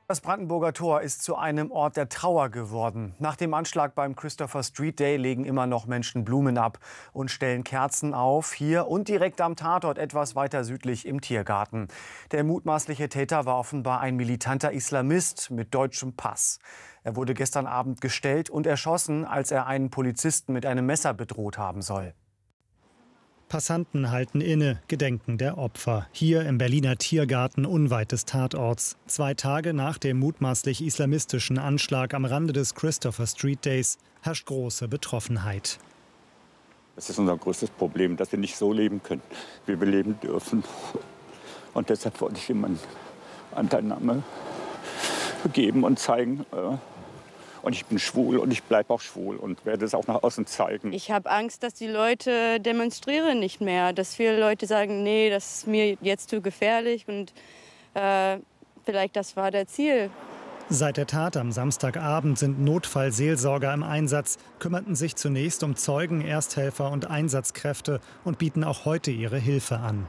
Das Brandenburger Tor ist zu einem Ort der Trauer geworden. Nach dem Anschlag beim Christopher Street Day legen immer noch Menschen Blumen ab und stellen Kerzen auf, hier und direkt am Tatort etwas weiter südlich im Tiergarten. Der mutmaßliche Täter war offenbar ein militanter Islamist mit deutschem Pass. Er wurde gestern Abend gestellt und erschossen, als er einen Polizisten mit einem Messer bedroht haben soll. Passanten halten inne, gedenken der Opfer. Hier im Berliner Tiergarten unweit des Tatorts. 2 Tage nach dem mutmaßlich islamistischen Anschlag am Rande des Christopher Street Days herrscht große Betroffenheit. Das ist unser größtes Problem, dass wir nicht so leben können, wie wir leben dürfen. Und deshalb wollte ich ihm eine Anteilnahme geben und zeigen, und ich bin schwul und ich bleibe auch schwul und werde es auch nach außen zeigen. Ich habe Angst, dass die Leute demonstrieren nicht mehr. Dass viele Leute sagen, nee, das ist mir jetzt zu gefährlich und vielleicht das war der Ziel. Seit der Tat am Samstagabend sind Notfallseelsorger im Einsatz, kümmerten sich zunächst um Zeugen, Ersthelfer und Einsatzkräfte und bieten auch heute ihre Hilfe an.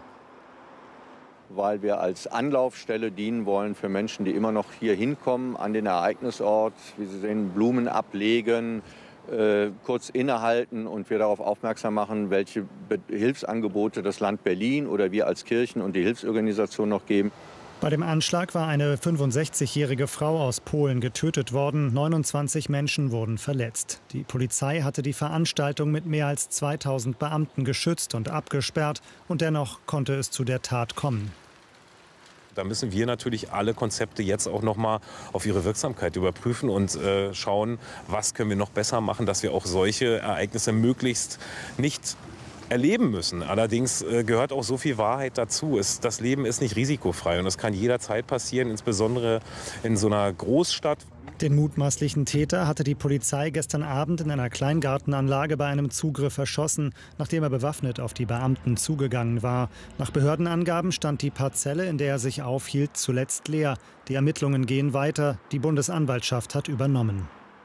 Weil wir als Anlaufstelle dienen wollen für Menschen, die immer noch hier hinkommen an den Ereignisort. Wie Sie sehen, Blumen ablegen, kurz innehalten und wir darauf aufmerksam machen, welche Hilfsangebote das Land Berlin oder wir als Kirchen und die Hilfsorganisation noch geben. Bei dem Anschlag war eine 65-jährige Frau aus Polen getötet worden. 29 Menschen wurden verletzt. Die Polizei hatte die Veranstaltung mit mehr als 2000 Beamten geschützt und abgesperrt. Und dennoch konnte es zu der Tat kommen. Da müssen wir natürlich alle Konzepte jetzt auch noch mal auf ihre Wirksamkeit überprüfen und schauen, was können wir noch besser machen, dass wir auch solche Ereignisse möglichst nicht erleben müssen. Allerdings gehört auch so viel Wahrheit dazu. Das Leben ist nicht risikofrei und das kann jederzeit passieren, insbesondere in so einer Großstadt. Den mutmaßlichen Täter hatte die Polizei gestern Abend in einer Kleingartenanlage bei einem Zugriff erschossen, nachdem er bewaffnet auf die Beamten zugegangen war. Nach Behördenangaben stand die Parzelle, in der er sich aufhielt, zuletzt leer. Die Ermittlungen gehen weiter. Die Bundesanwaltschaft hat übernommen.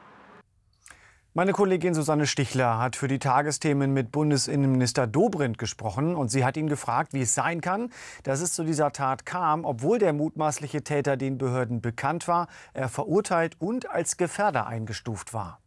Meine Kollegin Susanne Stichler hat für die Tagesthemen mit Bundesinnenminister Dobrindt gesprochen und sie hat ihn gefragt, wie es sein kann, dass es zu dieser Tat kam, obwohl der mutmaßliche Täter den Behörden bekannt war, er verurteilt und als Gefährder eingestuft war.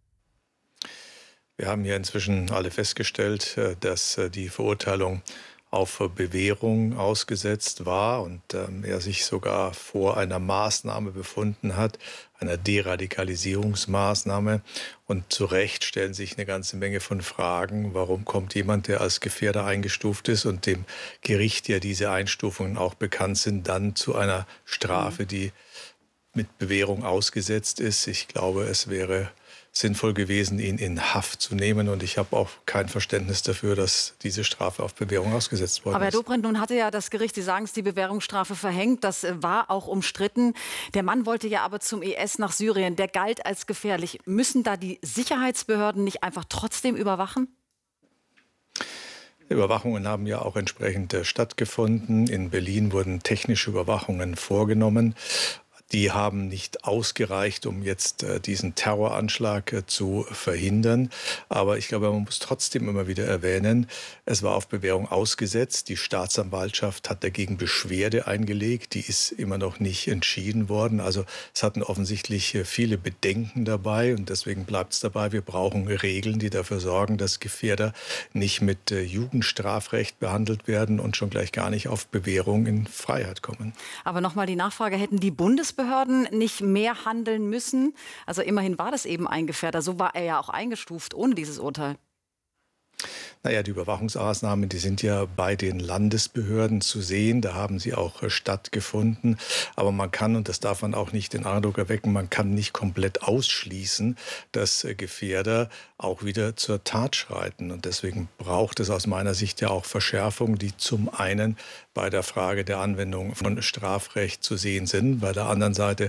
Wir haben ja inzwischen alle festgestellt, dass die Verurteilung auf Bewährung ausgesetzt war und er sich sogar vor einer Maßnahme befunden hat, einer Deradikalisierungsmaßnahme. Und zu Recht stellen sich eine ganze Menge von Fragen. Warum kommt jemand, der als Gefährder eingestuft ist und dem Gericht ja diese Einstufungen auch bekannt sind, dann zu einer Strafe, die mit Bewährung ausgesetzt ist? Ich glaube, es wäre sinnvoll gewesen, ihn in Haft zu nehmen. Und ich habe auch kein Verständnis dafür, dass diese Strafe auf Bewährung ausgesetzt worden ist. Aber Herr Dobrindt, nun hatte ja das Gericht, Sie sagen es, die Bewährungsstrafe verhängt. Das war auch umstritten. Der Mann wollte ja aber zum IS nach Syrien. Der galt als gefährlich. Müssen da die Sicherheitsbehörden nicht einfach trotzdem überwachen? Überwachungen haben ja auch entsprechend stattgefunden. In Berlin wurden technische Überwachungen vorgenommen. Die haben nicht ausgereicht, um jetzt diesen Terroranschlag zu verhindern. Aber ich glaube, man muss trotzdem immer wieder erwähnen, es war auf Bewährung ausgesetzt. Die Staatsanwaltschaft hat dagegen Beschwerde eingelegt. Die ist immer noch nicht entschieden worden. Also es hatten offensichtlich viele Bedenken dabei. Und deswegen bleibt es dabei, wir brauchen Regeln, die dafür sorgen, dass Gefährder nicht mit Jugendstrafrecht behandelt werden und schon gleich gar nicht auf Bewährung in Freiheit kommen. Aber nochmal die Nachfrage, hätten die Bundesbehörden nicht mehr handeln müssen? Also immerhin war das eben ein Gefährder. So war er ja auch eingestuft ohne dieses Urteil. Naja, die Überwachungsmaßnahmen, die sind ja bei den Landesbehörden zu sehen. Da haben sie auch stattgefunden. Aber man kann, und das darf man auch nicht den Eindruck erwecken, man kann nicht komplett ausschließen, dass Gefährder auch wieder zur Tat schreiten. Und deswegen braucht es aus meiner Sicht ja auch Verschärfungen, die zum einen bei der Frage der Anwendung von Strafrecht zu sehen sind, bei der anderen Seite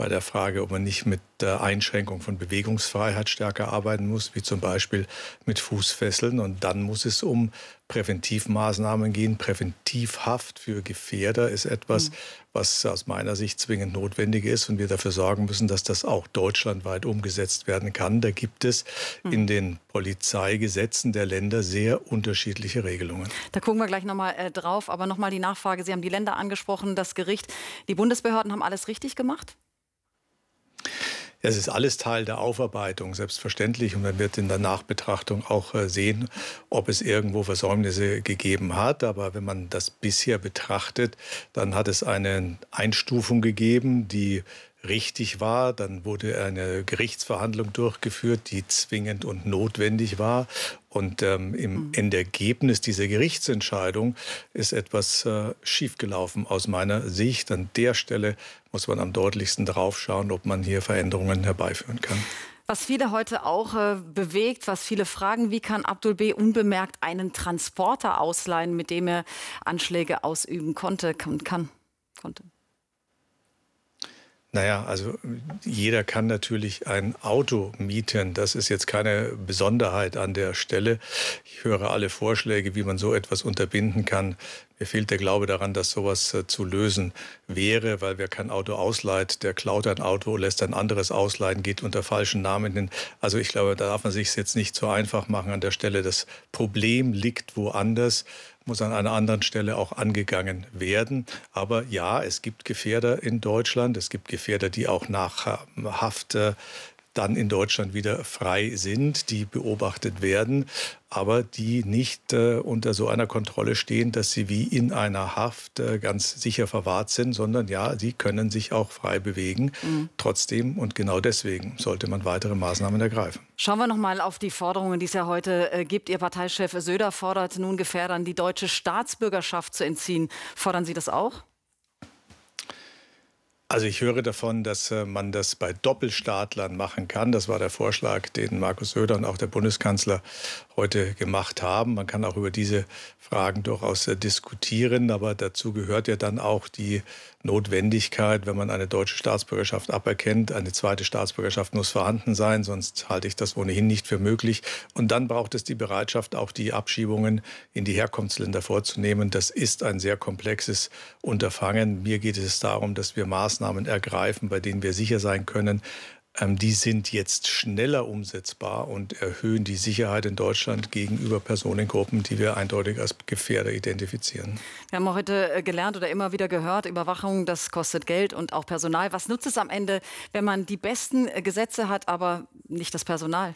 bei der Frage, ob man nicht mit der Einschränkung von Bewegungsfreiheit stärker arbeiten muss, wie zum Beispiel mit Fußfesseln. Und dann muss es um Präventivmaßnahmen gehen. Präventivhaft für Gefährder ist etwas, was aus meiner Sicht zwingend notwendig ist und wir dafür sorgen müssen, dass das auch deutschlandweit umgesetzt werden kann. Da gibt es in den Polizeigesetzen der Länder sehr unterschiedliche Regelungen. Da gucken wir gleich nochmal drauf. Aber nochmal die Nachfrage. Sie haben die Länder angesprochen, das Gericht. Die Bundesbehörden haben alles richtig gemacht? Es ist alles Teil der Aufarbeitung, selbstverständlich. Und man wird in der Nachbetrachtung auch sehen, ob es irgendwo Versäumnisse gegeben hat. Aber wenn man das bisher betrachtet, dann hat es eine Einstufung gegeben, die richtig war. Dann wurde eine Gerichtsverhandlung durchgeführt, die zwingend und notwendig war. Und im Endergebnis dieser Gerichtsentscheidung ist etwas schiefgelaufen aus meiner Sicht. An der Stelle muss man am deutlichsten drauf schauen, ob man hier Veränderungen herbeiführen kann. Was viele heute auch bewegt, was viele fragen, wie kann Abdul B. unbemerkt einen Transporter ausleihen, mit dem er Anschläge ausüben konnte. Naja, also jeder kann natürlich ein Auto mieten. Das ist jetzt keine Besonderheit an der Stelle. Ich höre alle Vorschläge, wie man so etwas unterbinden kann. Mir fehlt der Glaube daran, dass sowas zu lösen wäre, weil wer kein Auto ausleiht, der klaut ein Auto, lässt ein anderes ausleihen, geht unter falschen Namen hin. Also ich glaube, da darf man sich jetzt nicht so einfach machen an der Stelle. Das Problem liegt woanders, muss an einer anderen Stelle auch angegangen werden. Aber ja, es gibt Gefährder in Deutschland. Es gibt Gefährder, die auch nach Haft dann in Deutschland wieder frei sind, die beobachtet werden, aber die nicht unter so einer Kontrolle stehen, dass sie wie in einer Haft ganz sicher verwahrt sind, sondern ja, sie können sich auch frei bewegen. Trotzdem und genau deswegen sollte man weitere Maßnahmen ergreifen. Schauen wir noch mal auf die Forderungen, die es ja heute gibt. Ihr Parteichef Söder fordert nun Gefährdern, die deutsche Staatsbürgerschaft zu entziehen. Fordern Sie das auch? Also ich höre davon, dass man das bei Doppelstaatlern machen kann. Das war der Vorschlag, den Markus Söder und auch der Bundeskanzler heute gemacht haben. Man kann auch über diese Fragen durchaus diskutieren, aber dazu gehört ja dann auch die Notwendigkeit, wenn man eine deutsche Staatsbürgerschaft aberkennt. Eine zweite Staatsbürgerschaft muss vorhanden sein, sonst halte ich das ohnehin nicht für möglich. Und dann braucht es die Bereitschaft, auch die Abschiebungen in die Herkunftsländer vorzunehmen. Das ist ein sehr komplexes Unterfangen. Mir geht es darum, dass wir Maßnahmen ergreifen, bei denen wir sicher sein können, die sind jetzt schneller umsetzbar und erhöhen die Sicherheit in Deutschland gegenüber Personengruppen, die wir eindeutig als Gefährder identifizieren. Wir haben heute gelernt oder immer wieder gehört, Überwachung, das kostet Geld und auch Personal. Was nutzt es am Ende, wenn man die besten Gesetze hat, aber nicht das Personal?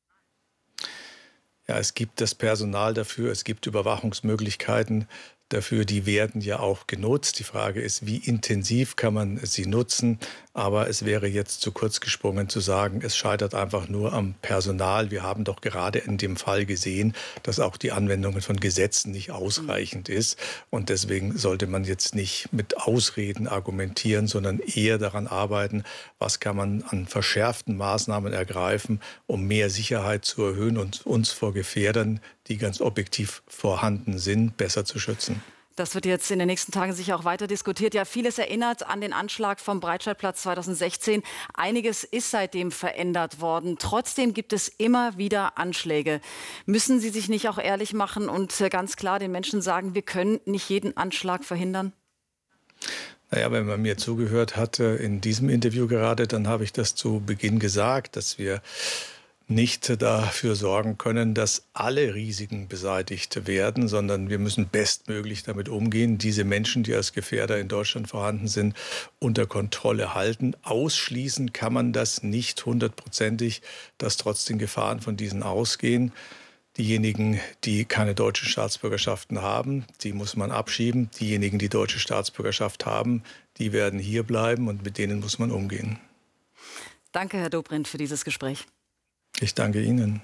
Ja, es gibt das Personal dafür, es gibt Überwachungsmöglichkeiten dafür, die werden ja auch genutzt. Die Frage ist, wie intensiv kann man sie nutzen? Aber es wäre jetzt zu kurz gesprungen zu sagen, es scheitert einfach nur am Personal. Wir haben doch gerade in dem Fall gesehen, dass auch die Anwendung von Gesetzen nicht ausreichend ist. Und deswegen sollte man jetzt nicht mit Ausreden argumentieren, sondern eher daran arbeiten, was kann man an verschärften Maßnahmen ergreifen, um mehr Sicherheit zu erhöhen und uns vor Gefährdern, die ganz objektiv vorhanden sind, besser zu schützen. Das wird jetzt in den nächsten Tagen sicher auch weiter diskutiert. Ja, vieles erinnert an den Anschlag vom Breitscheidplatz 2016. Einiges ist seitdem verändert worden. Trotzdem gibt es immer wieder Anschläge. Müssen Sie sich nicht auch ehrlich machen und ganz klar den Menschen sagen, wir können nicht jeden Anschlag verhindern? Naja, wenn man mir zugehört hat in diesem Interview gerade, dann habe ich das zu Beginn gesagt, dass wir nicht dafür sorgen können, dass alle Risiken beseitigt werden, sondern wir müssen bestmöglich damit umgehen, diese Menschen, die als Gefährder in Deutschland vorhanden sind, unter Kontrolle halten. Ausschließen kann man das nicht hundertprozentig, dass trotzdem Gefahren von diesen ausgehen. Diejenigen, die keine deutsche Staatsbürgerschaften haben, die muss man abschieben. Diejenigen, die deutsche Staatsbürgerschaft haben, die werden hier bleiben und mit denen muss man umgehen. Danke, Herr Dobrindt, für dieses Gespräch. Ich danke Ihnen.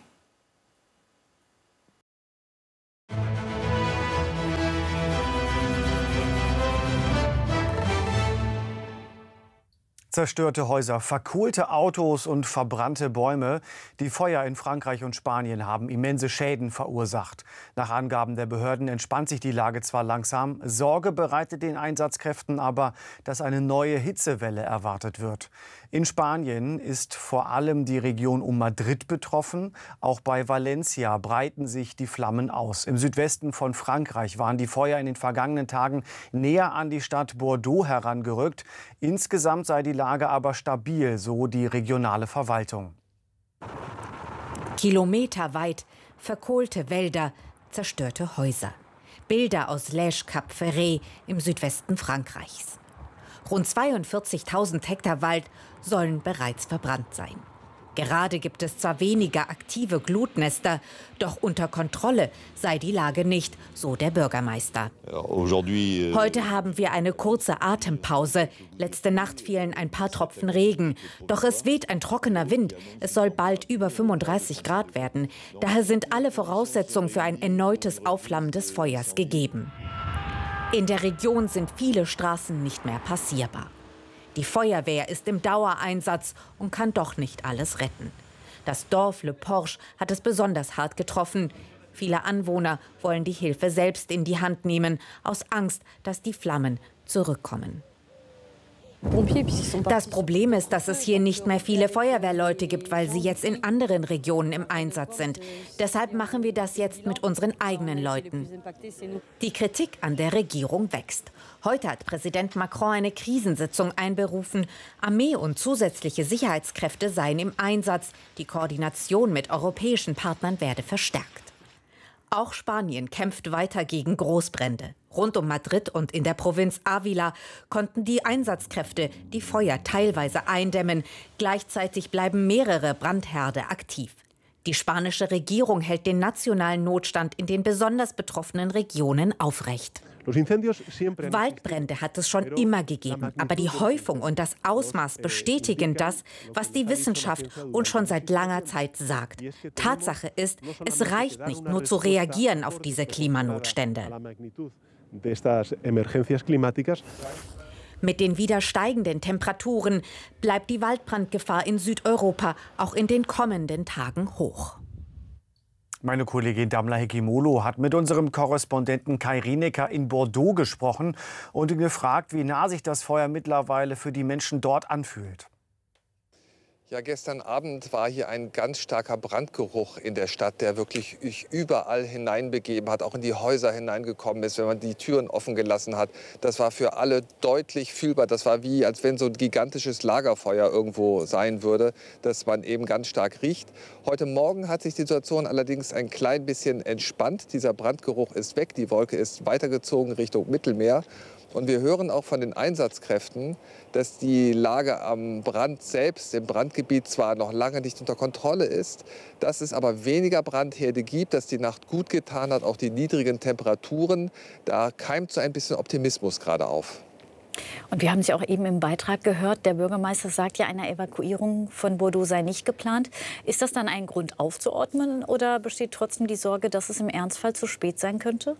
Zerstörte Häuser, verkohlte Autos und verbrannte Bäume. Die Feuer in Frankreich und Spanien haben immense Schäden verursacht. Nach Angaben der Behörden entspannt sich die Lage zwar langsam, Sorge bereitet den Einsatzkräften aber, dass eine neue Hitzewelle erwartet wird. In Spanien ist vor allem die Region um Madrid betroffen. Auch bei Valencia breiten sich die Flammen aus. Im Südwesten von Frankreich waren die Feuer in den vergangenen Tagen näher an die Stadt Bordeaux herangerückt. Insgesamt sei die Lage aber stabil, so die regionale Verwaltung. Kilometerweit verkohlte Wälder, zerstörte Häuser. Bilder aus Lège-Cap-Ferret im Südwesten Frankreichs. Rund 42.000 Hektar Wald sollen bereits verbrannt sein. Gerade gibt es zwar weniger aktive Glutnester, doch unter Kontrolle sei die Lage nicht, so der Bürgermeister. Heute haben wir eine kurze Atempause. Letzte Nacht fielen ein paar Tropfen Regen. Doch es weht ein trockener Wind. Es soll bald über 35 Grad werden. Daher sind alle Voraussetzungen für ein erneutes Aufflammen des Feuers gegeben. In der Region sind viele Straßen nicht mehr passierbar. Die Feuerwehr ist im Dauereinsatz und kann doch nicht alles retten. Das Dorf Le Porche hat es besonders hart getroffen. Viele Anwohner wollen die Hilfe selbst in die Hand nehmen, aus Angst, dass die Flammen zurückkommen. Das Problem ist, dass es hier nicht mehr viele Feuerwehrleute gibt, weil sie jetzt in anderen Regionen im Einsatz sind. Deshalb machen wir das jetzt mit unseren eigenen Leuten. Die Kritik an der Regierung wächst. Heute hat Präsident Macron eine Krisensitzung einberufen. Armee und zusätzliche Sicherheitskräfte seien im Einsatz. Die Koordination mit europäischen Partnern werde verstärkt. Auch Spanien kämpft weiter gegen Großbrände. Rund um Madrid und in der Provinz Ávila konnten die Einsatzkräfte die Feuer teilweise eindämmen. Gleichzeitig bleiben mehrere Brandherde aktiv. Die spanische Regierung hält den nationalen Notstand in den besonders betroffenen Regionen aufrecht. Waldbrände hat es schon immer gegeben, aber die Häufung und das Ausmaß bestätigen das, was die Wissenschaft uns schon seit langer Zeit sagt. Tatsache ist, es reicht nicht nur zu reagieren auf diese Klimanotstände. Mit den wieder steigenden Temperaturen bleibt die Waldbrandgefahr in Südeuropa auch in den kommenden Tagen hoch. Meine Kollegin Damla Hekimolo hat mit unserem Korrespondenten Kai Rinecker in Bordeaux gesprochen und ihn gefragt, wie nah sich das Feuer mittlerweile für die Menschen dort anfühlt. Ja, gestern Abend war hier ein ganz starker Brandgeruch in der Stadt, der wirklich überall hineinbegeben hat, auch in die Häuser hineingekommen ist, wenn man die Türen offen gelassen hat. Das war für alle deutlich fühlbar. Das war wie, als wenn so ein gigantisches Lagerfeuer irgendwo sein würde, das man eben ganz stark riecht. Heute Morgen hat sich die Situation allerdings ein klein bisschen entspannt. Dieser Brandgeruch ist weg, die Wolke ist weitergezogen Richtung Mittelmeer. Und wir hören auch von den Einsatzkräften, dass die Lage am Brand selbst, im Brandgebiet, zwar noch lange nicht unter Kontrolle ist, dass es aber weniger Brandherde gibt, dass die Nacht gut getan hat, auch die niedrigen Temperaturen. Da keimt so ein bisschen Optimismus gerade auf. Und wir haben es ja auch eben im Beitrag gehört, der Bürgermeister sagt ja, eine Evakuierung von Bordeaux sei nicht geplant. Ist das dann ein Grund aufzuordnen oder besteht trotzdem die Sorge, dass es im Ernstfall zu spät sein könnte?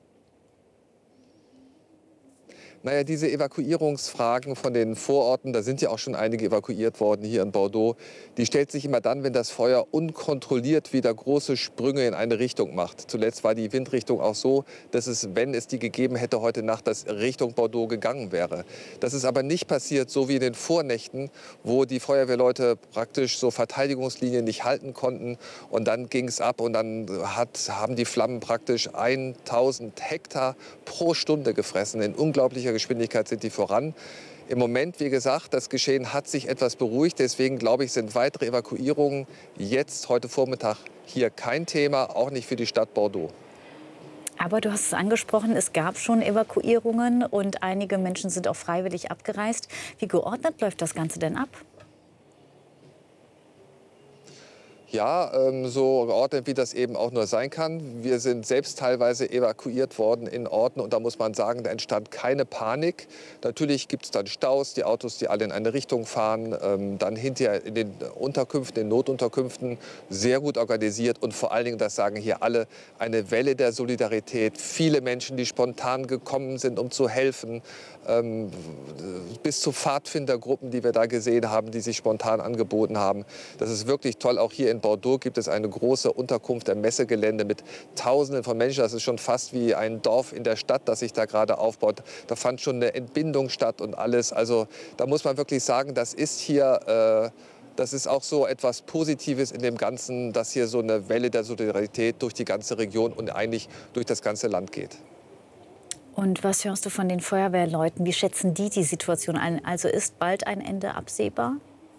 Naja, diese Evakuierungsfragen von den Vororten, da sind ja auch schon einige evakuiert worden hier in Bordeaux, die stellt sich immer dann, wenn das Feuer unkontrolliert wieder große Sprünge in eine Richtung macht. Zuletzt war die Windrichtung auch so, dass es, wenn es die gegeben hätte heute Nacht, das Richtung Bordeaux gegangen wäre. Das ist aber nicht passiert, so wie in den Vornächten, wo die Feuerwehrleute praktisch so Verteidigungslinien nicht halten konnten. Und dann ging es ab und dann haben die Flammen praktisch 1000 Hektar pro Stunde gefressen. In unglaublicher Geschwindigkeit sind die voran. Im Moment, wie gesagt, das Geschehen hat sich etwas beruhigt. Deswegen, glaube ich, sind weitere Evakuierungen jetzt, heute Vormittag, hier kein Thema, auch nicht für die Stadt Bordeaux. Aber du hast es angesprochen, es gab schon Evakuierungen und einige Menschen sind auch freiwillig abgereist. Wie geordnet läuft das Ganze denn ab? Ja, so geordnet, wie das eben auch nur sein kann. Wir sind selbst teilweise evakuiert worden in Orten und da muss man sagen, da entstand keine Panik. Natürlich gibt es dann Staus, die Autos, die alle in eine Richtung fahren. Dann hinterher in den Unterkünften, in Notunterkünften, sehr gut organisiert und vor allen Dingen, das sagen hier alle, eine Welle der Solidarität. Viele Menschen, die spontan gekommen sind, um zu helfen. Bis zu Pfadfindergruppen, die wir da gesehen haben, die sich spontan angeboten haben. Das ist wirklich toll. Auch hier in Bordeaux gibt es eine große Unterkunft am Messegelände mit Tausenden von Menschen. Das ist schon fast wie ein Dorf in der Stadt, das sich da gerade aufbaut. Da fand schon eine Entbindung statt und alles. Also da muss man wirklich sagen, das ist hier, das ist auch so etwas Positives in dem Ganzen, dass hier so eine Welle der Solidarität durch die ganze Region und eigentlich durch das ganze Land geht. Und was hörst du von den Feuerwehrleuten? Wie schätzen die die Situation ein? Also ist bald ein Ende absehbar?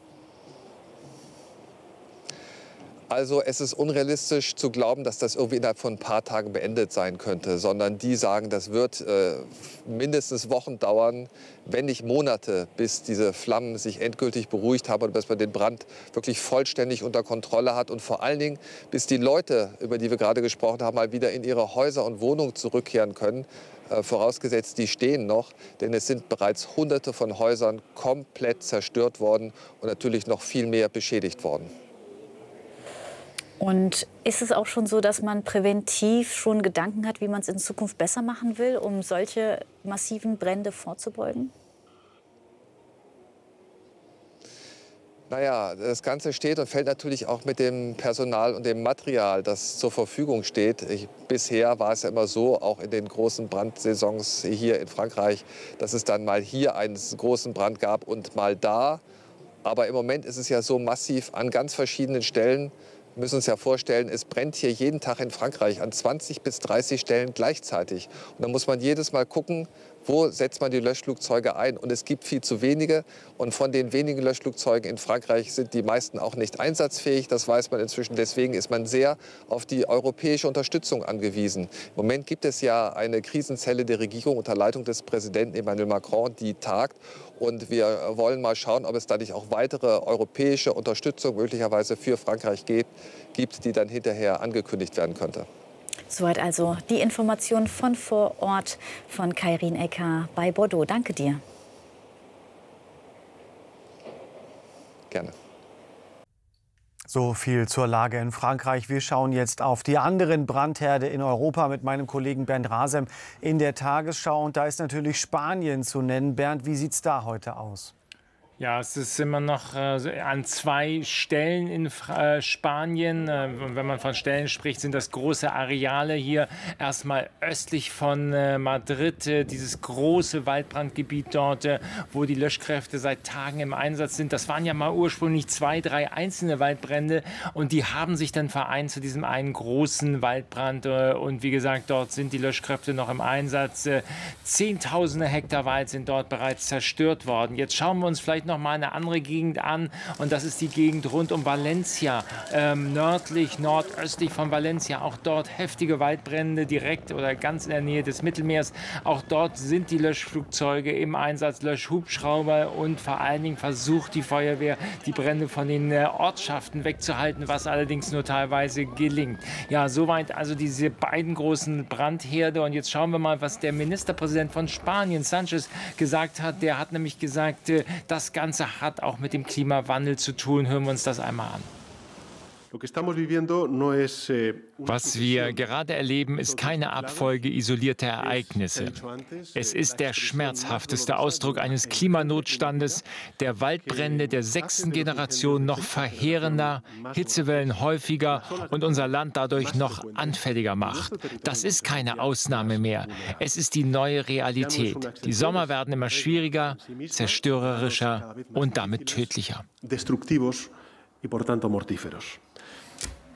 Also es ist unrealistisch zu glauben, dass das irgendwie innerhalb von ein paar Tagen beendet sein könnte, sondern die sagen, das wird mindestens Wochen dauern, wenn nicht Monate, bis diese Flammen sich endgültig beruhigt haben und bis man den Brand wirklich vollständig unter Kontrolle hat und vor allen Dingen, bis die Leute, über die wir gerade gesprochen haben, mal wieder in ihre Häuser und Wohnungen zurückkehren können. Vorausgesetzt, die stehen noch, denn es sind bereits Hunderte von Häusern komplett zerstört worden und natürlich noch viel mehr beschädigt worden. Und ist es auch schon so, dass man präventiv schon Gedanken hat, wie man es in Zukunft besser machen will, um solche massiven Brände vorzubeugen? Naja, das Ganze steht und fällt natürlich auch mit dem Personal und dem Material, das zur Verfügung steht. Bisher war es ja immer so, auch in den großen Brandsaisons hier in Frankreich, dass es dann mal hier einen großen Brand gab und mal da. Aber im Moment ist es ja so massiv an ganz verschiedenen Stellen. Wir müssen uns ja vorstellen, es brennt hier jeden Tag in Frankreich an 20 bis 30 Stellen gleichzeitig. Und da muss man jedes Mal gucken, wo setzt man die Löschflugzeuge ein. Und es gibt viel zu wenige. Und von den wenigen Löschflugzeugen in Frankreich sind die meisten auch nicht einsatzfähig. Das weiß man inzwischen. Deswegen ist man sehr auf die europäische Unterstützung angewiesen. Im Moment gibt es ja eine Krisenzelle der Regierung unter Leitung des Präsidenten Emmanuel Macron, die tagt. Und wir wollen mal schauen, ob es da nicht auch weitere europäische Unterstützung möglicherweise für Frankreich gibt, die dann hinterher angekündigt werden könnte. Soweit also die Information von vor Ort von Kairin Ecker bei Bordeaux. Danke dir. Gerne. So viel zur Lage in Frankreich. Wir schauen jetzt auf die anderen Brandherde in Europa mit meinem Kollegen Bernd Rasem in der Tagesschau. Und da ist natürlich Spanien zu nennen. Bernd, wie sieht es da heute aus? Ja, es ist immer noch an 2 Stellen in Spanien. Und wenn man von Stellen spricht, sind das große Areale hier. Erstmal östlich von Madrid, dieses große Waldbrandgebiet dort, wo die Löschkräfte seit Tagen im Einsatz sind. Das waren ja mal ursprünglich 2, 3 einzelne Waldbrände. Und die haben sich dann vereint zu diesem einen großen Waldbrand. Und wie gesagt, dort sind die Löschkräfte noch im Einsatz. Zehntausende Hektar Wald sind dort bereits zerstört worden. Jetzt schauen wir uns vielleicht noch mal eine andere Gegend an und das ist die Gegend rund um Valencia, nordöstlich von Valencia. Auch dort heftige Waldbrände direkt oder ganz in der Nähe des Mittelmeers. Auch dort sind die Löschflugzeuge im Einsatz, Löschhubschrauber und vor allen Dingen versucht die Feuerwehr, die Brände von den Ortschaften wegzuhalten, was allerdings nur teilweise gelingt. Ja, soweit also diese beiden großen Brandherde und jetzt schauen wir mal, was der Ministerpräsident von Spanien, Sánchez, gesagt hat. Der hat nämlich gesagt, das Ganze hat auch mit dem Klimawandel zu tun. Hören wir uns das einmal an. Was wir gerade erleben, ist keine Abfolge isolierter Ereignisse. Es ist der schmerzhafteste Ausdruck eines Klimanotstandes, der Waldbrände der 6. Generation noch verheerender, Hitzewellen häufiger und unser Land dadurch noch anfälliger macht. Das ist keine Ausnahme mehr. Es ist die neue Realität. Die Sommer werden immer schwieriger, zerstörerischer und damit tödlicher.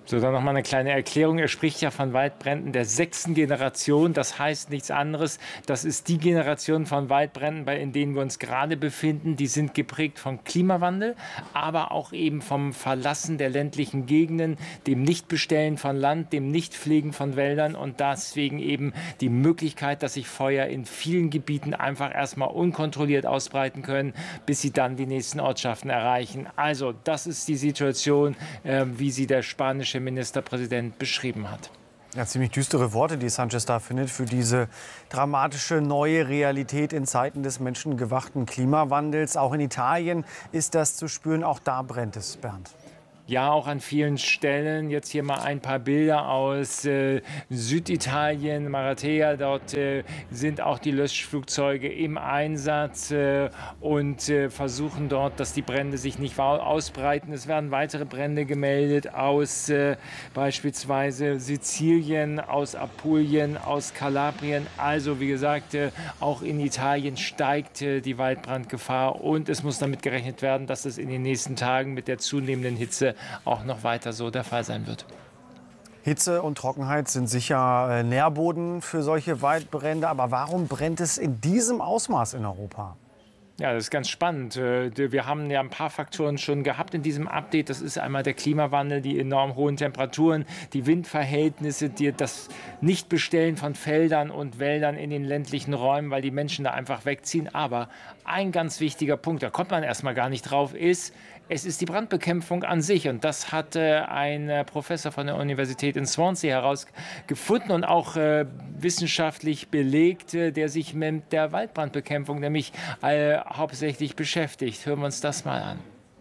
So, dann noch mal eine kleine Erklärung. Er spricht ja von Waldbränden der 6. Generation. Das heißt nichts anderes. Das ist die Generation von Waldbränden, in denen wir uns gerade befinden. Die sind geprägt vom Klimawandel, aber auch eben vom Verlassen der ländlichen Gegenden, dem Nichtbestellen von Land, dem Nichtpflegen von Wäldern und deswegen eben die Möglichkeit, dass sich Feuer in vielen Gebieten einfach erstmal unkontrolliert ausbreiten können, bis sie dann die nächsten Ortschaften erreichen. Also, das ist die Situation, wie sie der spanische Ministerpräsident beschrieben hat. Ja, ziemlich düstere Worte, die Sanchez da findet für diese dramatische neue Realität in Zeiten des menschengewachten Klimawandels. Auch in Italien ist das zu spüren. Auch da brennt es, Bernd. Ja, auch an vielen Stellen. Jetzt hier mal ein paar Bilder aus Süditalien, Maratea. Dort sind auch die Löschflugzeuge im Einsatz und versuchen dort, dass die Brände sich nicht ausbreiten. Es werden weitere Brände gemeldet aus beispielsweise Sizilien, aus Apulien, aus Kalabrien. Also wie gesagt, auch in Italien steigt die Waldbrandgefahr und es muss damit gerechnet werden, dass es in den nächsten Tagen mit der zunehmenden Hitze auch noch weiter so der Fall sein wird. Hitze und Trockenheit sind sicher Nährboden für solche Waldbrände. Aber warum brennt es in diesem Ausmaß in Europa? Ja, das ist ganz spannend. Wir haben ja ein paar Faktoren schon gehabt in diesem Update. Das ist einmal der Klimawandel, die enorm hohen Temperaturen, die Windverhältnisse, das Nichtbestellen von Feldern und Wäldern in den ländlichen Räumen, weil die Menschen da einfach wegziehen. Aber ein ganz wichtiger Punkt, da kommt man erstmal gar nicht drauf, es ist die Brandbekämpfung an sich. Und das hat ein Professor von der Universität in Swansea herausgefunden und auch wissenschaftlich belegt, der sich mit der Waldbrandbekämpfung nämlich hauptsächlich beschäftigt. Hören wir uns das mal an.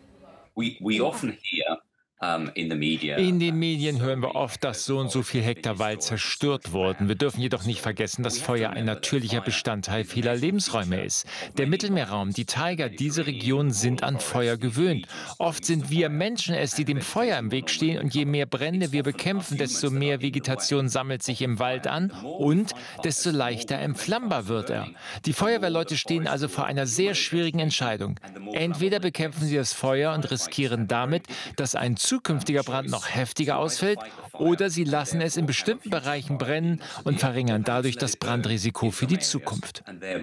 We often hear In den Medien hören wir oft, dass so und so viel Hektar Wald zerstört wurden. Wir dürfen jedoch nicht vergessen, dass Feuer ein natürlicher Bestandteil vieler Lebensräume ist. Der Mittelmeerraum, die Taiga, diese Regionen sind an Feuer gewöhnt. Oft sind wir Menschen es, die dem Feuer im Weg stehen, und je mehr Brände wir bekämpfen, desto mehr Vegetation sammelt sich im Wald an und desto leichter entflammbar wird er. Die Feuerwehrleute stehen also vor einer sehr schwierigen Entscheidung. Entweder bekämpfen sie das Feuer und riskieren damit, dass ein zukünftiger Brand noch heftiger ausfällt, oder sie lassen es in bestimmten Bereichen brennen und verringern dadurch das Brandrisiko für die Zukunft.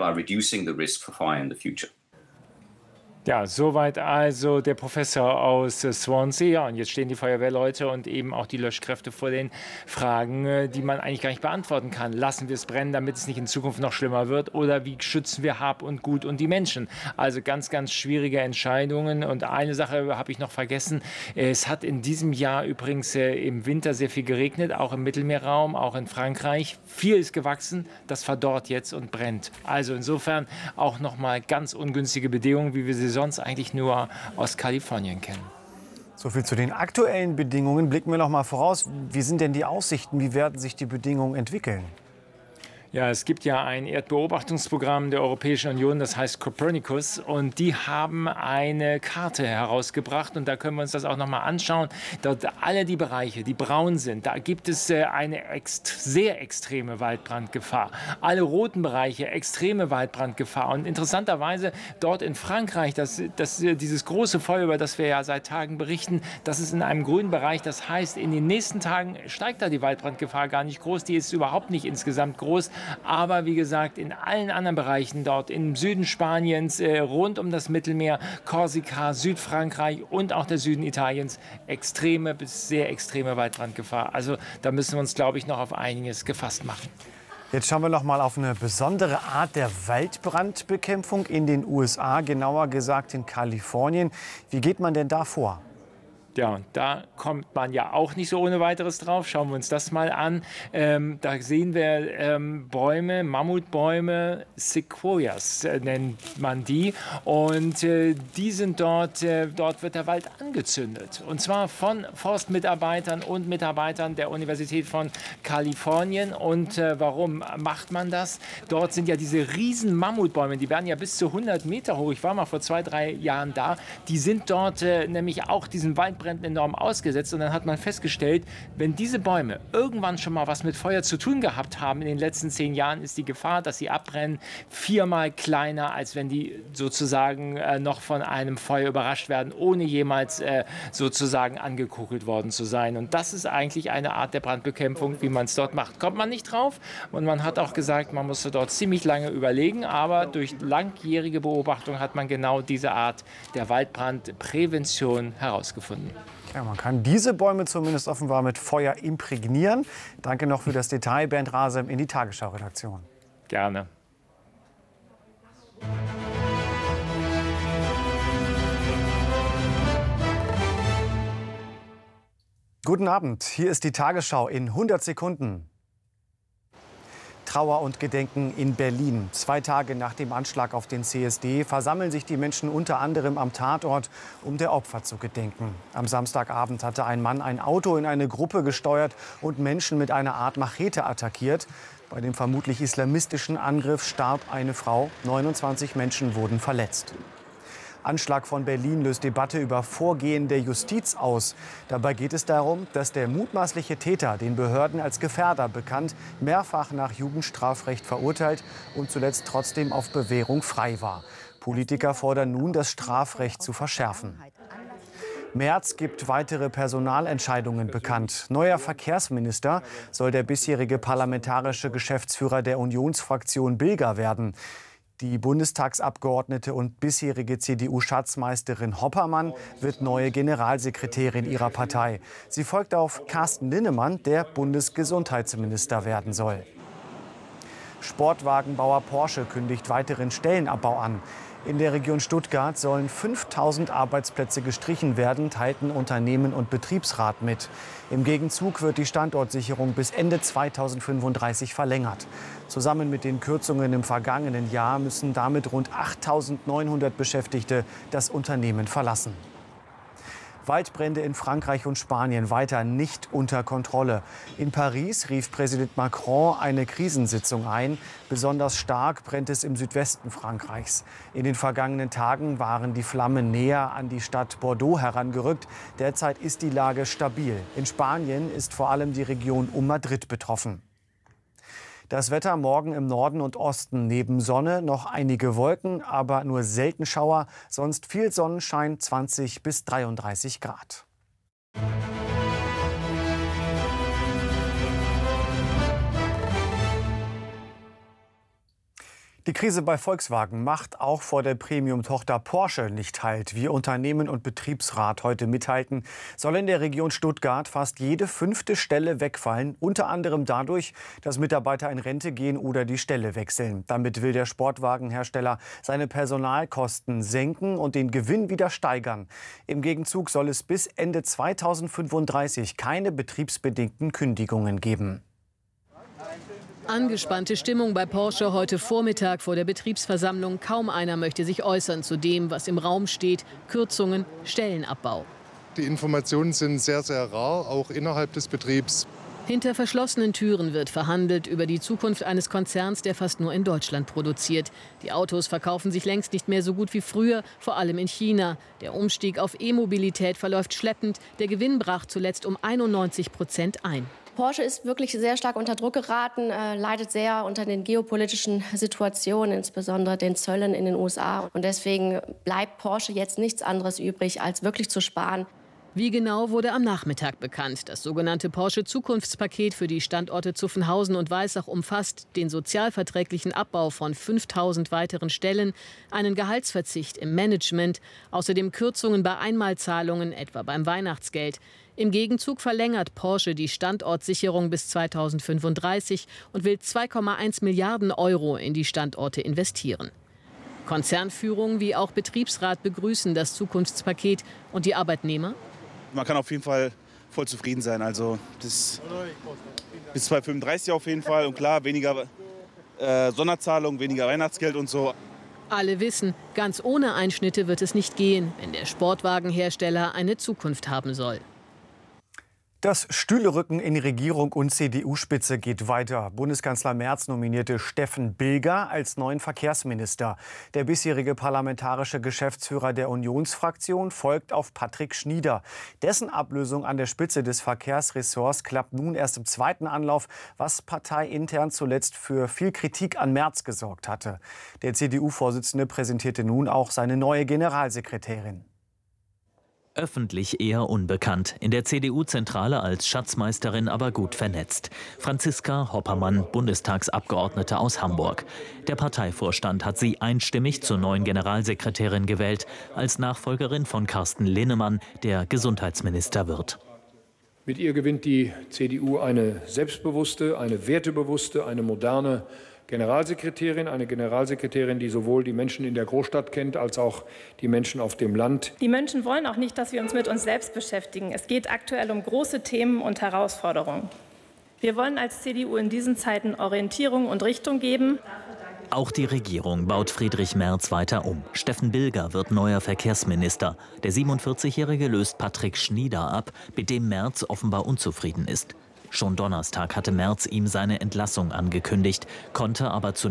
Ja, soweit also der Professor aus Swansea. Und jetzt stehen die Feuerwehrleute und eben auch die Löschkräfte vor den Fragen, die man eigentlich gar nicht beantworten kann. Lassen wir es brennen, damit es nicht in Zukunft noch schlimmer wird? Oder wie schützen wir Hab und Gut und die Menschen? Also ganz, ganz schwierige Entscheidungen. Und eine Sache habe ich noch vergessen. Es hat in diesem Jahr übrigens im Winter sehr viel geregnet, auch im Mittelmeerraum, auch in Frankreich. Viel ist gewachsen, das verdorrt jetzt und brennt. Also insofern auch nochmal ganz ungünstige Bedingungen, wie wir sie sonst eigentlich nur aus Kalifornien kennen. So viel zu den aktuellen Bedingungen. Blicken wir noch mal voraus. Wie sind denn die Aussichten? Wie werden sich die Bedingungen entwickeln? Ja, es gibt ja ein Erdbeobachtungsprogramm der Europäischen Union, das heißt Copernicus, und die haben eine Karte herausgebracht, und da können wir uns das auch noch mal anschauen. Dort alle die Bereiche, die braun sind, da gibt es eine sehr extreme Waldbrandgefahr. Alle roten Bereiche, extreme Waldbrandgefahr. Und interessanterweise dort in Frankreich, dieses große Feuer, über das wir ja seit Tagen berichten, das ist in einem grünen Bereich. Das heißt, in den nächsten Tagen steigt da die Waldbrandgefahr gar nicht groß. Die ist überhaupt nicht insgesamt groß. Aber wie gesagt, in allen anderen Bereichen dort im Süden Spaniens, rund um das Mittelmeer, Korsika, Südfrankreich und auch der Süden Italiens, extreme bis sehr extreme Waldbrandgefahr. Also da müssen wir uns, glaube ich, noch auf einiges gefasst machen. Jetzt schauen wir noch mal auf eine besondere Art der Waldbrandbekämpfung in den USA, genauer gesagt in Kalifornien. Wie geht man denn da vor? Ja, und da kommt man ja auch nicht so ohne weiteres drauf. Schauen wir uns das mal an. Da sehen wir Bäume, Mammutbäume, Sequoias nennt man die. Und die sind dort wird der Wald angezündet. Und zwar von Forstmitarbeitern und Mitarbeitern der Universität von Kalifornien. Und warum macht man das? Dort sind ja diese riesen Mammutbäume, die werden ja bis zu 100 Meter hoch. Ich war mal vor 2, 3 Jahren da. Die sind dort nämlich auch diesen Waldbrand Abbränden enorm ausgesetzt. Und dann hat man festgestellt, wenn diese Bäume irgendwann schon mal was mit Feuer zu tun gehabt haben in den letzten 10 Jahren, ist die Gefahr, dass sie abbrennen, 4-mal kleiner, als wenn die sozusagen noch von einem Feuer überrascht werden, ohne jemals sozusagen angekokelt worden zu sein. Und das ist eigentlich eine Art der Brandbekämpfung, wie man es dort macht. Kommt man nicht drauf. Und man hat auch gesagt, man musste dort ziemlich lange überlegen. Aber durch langjährige Beobachtung hat man genau diese Art der Waldbrandprävention herausgefunden. Ja, man kann diese Bäume zumindest offenbar mit Feuer imprägnieren. Danke noch für das Detail, Bernd Rasem in die Tagesschau-Redaktion. Gerne. Guten Abend, hier ist die Tagesschau in 100 Sekunden. Trauer und Gedenken in Berlin. 2 Tage nach dem Anschlag auf den CSD versammeln sich die Menschen unter anderem am Tatort, um der Opfer zu gedenken. Am Samstagabend hatte ein Mann ein Auto in eine Gruppe gesteuert und Menschen mit einer Art Machete attackiert. Bei dem vermutlich islamistischen Angriff starb eine Frau. 29 Menschen wurden verletzt. Anschlag von Berlin löst Debatte über Vorgehen der Justiz aus. Dabei geht es darum, dass der mutmaßliche Täter, den Behörden als Gefährder bekannt, mehrfach nach Jugendstrafrecht verurteilt und zuletzt trotzdem auf Bewährung frei war. Politiker fordern nun, das Strafrecht zu verschärfen. Merz gibt weitere Personalentscheidungen bekannt. Neuer Verkehrsminister soll der bisherige parlamentarische Geschäftsführer der Unionsfraktion Bilger werden. Die Bundestagsabgeordnete und bisherige CDU-Schatzmeisterin Hoppermann wird neue Generalsekretärin ihrer Partei. Sie folgt auf Carsten Linnemann, der Bundesgesundheitsminister werden soll. Sportwagenbauer Porsche kündigt weiteren Stellenabbau an. In der Region Stuttgart sollen 5.000 Arbeitsplätze gestrichen werden, teilten Unternehmen und Betriebsrat mit. Im Gegenzug wird die Standortsicherung bis Ende 2035 verlängert. Zusammen mit den Kürzungen im vergangenen Jahr müssen damit rund 8.900 Beschäftigte das Unternehmen verlassen. Waldbrände in Frankreich und Spanien weiter nicht unter Kontrolle. In Paris rief Präsident Macron eine Krisensitzung ein. Besonders stark brennt es im Südwesten Frankreichs. In den vergangenen Tagen waren die Flammen näher an die Stadt Bordeaux herangerückt. Derzeit ist die Lage stabil. In Spanien ist vor allem die Region um Madrid betroffen. Das Wetter morgen im Norden und Osten. Neben Sonne noch einige Wolken, aber nur selten Schauer. Sonst viel Sonnenschein, 20 bis 33 Grad. Die Krise bei Volkswagen macht auch vor der Premium-Tochter Porsche nicht Halt. Wie Unternehmen und Betriebsrat heute mitteilten, soll in der Region Stuttgart fast jede 5. Stelle wegfallen. Unter anderem dadurch, dass Mitarbeiter in Rente gehen oder die Stelle wechseln. Damit will der Sportwagenhersteller seine Personalkosten senken und den Gewinn wieder steigern. Im Gegenzug soll es bis Ende 2035 keine betriebsbedingten Kündigungen geben. Angespannte Stimmung bei Porsche heute Vormittag vor der Betriebsversammlung. Kaum einer möchte sich äußern zu dem, was im Raum steht. Kürzungen, Stellenabbau. Die Informationen sind sehr, sehr rar, auch innerhalb des Betriebs. Hinter verschlossenen Türen wird verhandelt über die Zukunft eines Konzerns, der fast nur in Deutschland produziert. Die Autos verkaufen sich längst nicht mehr so gut wie früher, vor allem in China. Der Umstieg auf E-Mobilität verläuft schleppend. Der Gewinn brach zuletzt um 91% ein. Porsche ist wirklich sehr stark unter Druck geraten, leidet sehr unter den geopolitischen Situationen, insbesondere den Zöllen in den USA. Und deswegen bleibt Porsche jetzt nichts anderes übrig, als wirklich zu sparen. Wie genau wurde am Nachmittag bekannt. Das sogenannte Porsche-Zukunftspaket für die Standorte Zuffenhausen und Weissach umfasst den sozialverträglichen Abbau von 5.000 weiteren Stellen, einen Gehaltsverzicht im Management, außerdem Kürzungen bei Einmalzahlungen, etwa beim Weihnachtsgeld. Im Gegenzug verlängert Porsche die Standortsicherung bis 2035 und will 2,1 Milliarden Euro in die Standorte investieren. Konzernführung wie auch Betriebsrat begrüßen das Zukunftspaket und die Arbeitnehmer. Man kann auf jeden Fall voll zufrieden sein. Also bis 2035 auf jeden Fall. Und klar, weniger Sonderzahlung, weniger Weihnachtsgeld und so. Alle wissen, ganz ohne Einschnitte wird es nicht gehen, wenn der Sportwagenhersteller eine Zukunft haben soll. Das Stühlerücken in Regierung und CDU-Spitze geht weiter. Bundeskanzler Merz nominierte Steffen Bilger als neuen Verkehrsminister. Der bisherige parlamentarische Geschäftsführer der Unionsfraktion folgt auf Patrick Schnieder. Dessen Ablösung an der Spitze des Verkehrsressorts klappt nun erst im zweiten Anlauf, was parteiintern zuletzt für viel Kritik an Merz gesorgt hatte. Der CDU-Vorsitzende präsentierte nun auch seine neue Generalsekretärin. Öffentlich eher unbekannt, in der CDU-Zentrale als Schatzmeisterin aber gut vernetzt. Franziska Hoppermann, Bundestagsabgeordnete aus Hamburg. Der Parteivorstand hat sie einstimmig zur neuen Generalsekretärin gewählt, als Nachfolgerin von Carsten Linnemann, der Gesundheitsminister wird. Mit ihr gewinnt die CDU eine selbstbewusste, eine wertebewusste, eine moderne Generalsekretärin, eine Generalsekretärin, die sowohl die Menschen in der Großstadt kennt, als auch die Menschen auf dem Land. Die Menschen wollen auch nicht, dass wir uns mit uns selbst beschäftigen. Es geht aktuell um große Themen und Herausforderungen. Wir wollen als CDU in diesen Zeiten Orientierung und Richtung geben. Auch die Regierung baut Friedrich Merz weiter um. Steffen Bilger wird neuer Verkehrsminister. Der 47-Jährige löst Patrick Schnieder ab, mit dem Merz offenbar unzufrieden ist. Schon Donnerstag hatte Merz ihm seine Entlassung angekündigt, konnte aber zunächst